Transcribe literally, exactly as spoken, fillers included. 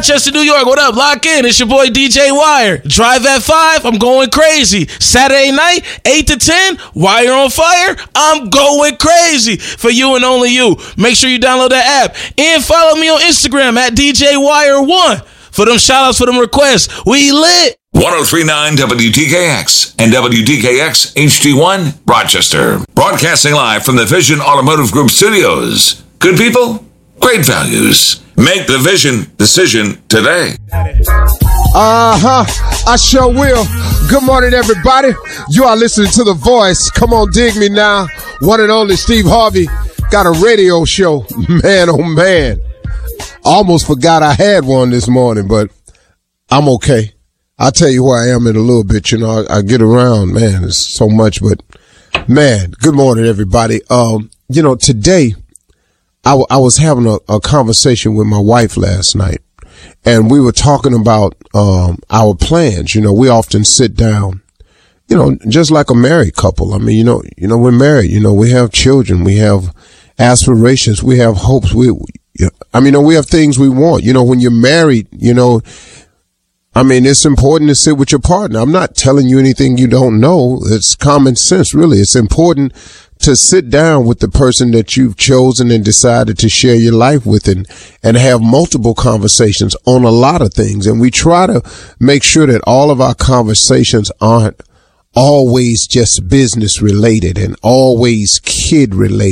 Rochester, New York. What up? Lock in. It's your boy D J Wire. Drive at five. I'm going crazy. Saturday night, eight to ten. Wire on fire. I'm going crazy for you and only you. Make sure you download that app and follow me on Instagram at D J Wire one for them shout outs, for them requests. We lit. ten thirty-nine W T K X and W T K X H D one Rochester. Broadcasting live from the Vision Automotive Group studios. Good people, great values. Make the Vision decision today. Uh-huh. I sure will. Good morning, everybody. You are listening to The Voice. Come on, dig me now. One and only Steve Harvey got a radio show. Man, oh, man. Almost forgot I had one this morning, but I'm okay. I'll tell you where I am in a little bit. You know, I, I get around, man. It's so much, but man, good morning, everybody. Um, you know, today I, w- I was having a, a conversation with my wife last night, and we were talking about um, our plans. You know, we often sit down, you know, just like a married couple. I mean, you know, you know, we're married. You know, we have children, we have aspirations, we have hopes. We, we I mean, you know, we have things we want. You know, when you're married, you know. I mean, it's important to sit with your partner. I'm not telling you anything you don't know. It's common sense, really. It's important to sit down with the person that you've chosen and decided to share your life with, and, and have multiple conversations on a lot of things. And we try to make sure that all of our conversations aren't always just business related and always kid related.